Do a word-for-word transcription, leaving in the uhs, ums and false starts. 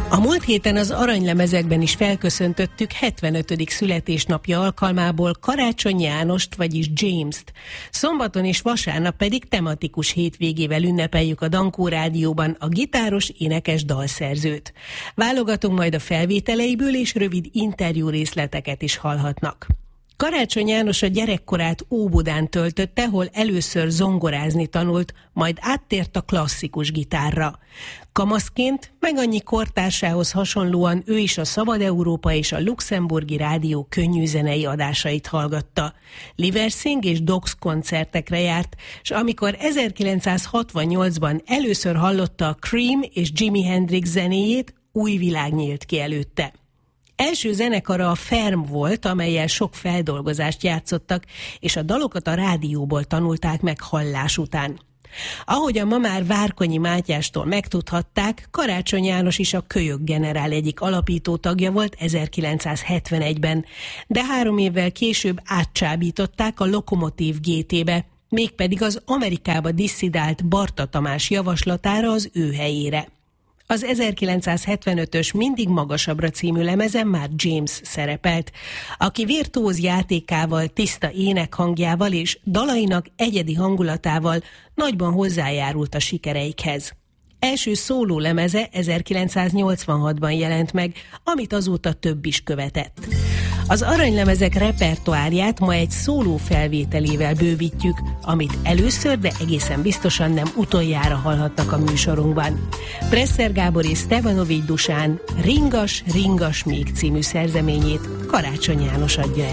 A múlt héten az aranylemezekben is felköszöntöttük hetvenötödik születésnapja alkalmából Karácsony Jánost, vagyis James-t. Szombaton és vasárnap pedig tematikus hétvégével ünnepeljük a Dankó Rádióban a gitáros, énekes dalszerzőt. Válogatunk majd a felvételeiből, és rövid interjú részleteket is hallhatnak. Karácsony János a gyerekkorát Óbudán töltötte, hol először zongorázni tanult, majd áttért a klasszikus gitárra. Kamaszként, meg annyi kortársához hasonlóan ő is a Szabad Európa és a Luxemburgi Rádió könnyűzenei adásait hallgatta. Liversing és Dogs koncertekre járt, és amikor ezerkilencszázhatvannyolcban először hallotta a Cream és Jimi Hendrix zenéjét, új világ nyílt ki előtte. Első zenekara a Ferm volt, amellyel sok feldolgozást játszottak, és a dalokat a rádióból tanulták meg hallás után. Ahogyan ma már Várkonyi Mátyástól megtudhatták, Karácsony János is a Kölyök Generál egyik alapító tagja volt ezerkilencszázhetvenegyben, de három évvel később átcsábították a Lokomotív gé té-be, mégpedig az Amerikába disszidált Barta Tamás javaslatára az ő helyére. Az ezerkilencszázhetvenötös Mindig magasabbra című lemezen már James szerepelt, aki virtuóz játékával, tiszta énekhangjával és dalainak egyedi hangulatával nagyban hozzájárult a sikereikhez. Első szóló lemeze ezerkilencszáznyolcvanhatban jelent meg, amit azóta több is követett. Az aranylemezek repertoárját ma egy szóló felvételével bővítjük, amit először, de egészen biztosan nem utoljára hallhatnak a műsorunkban. Presser Gábor és Stevanovics Dusán Ringas, ringas még című szerzeményét Karácsony János adja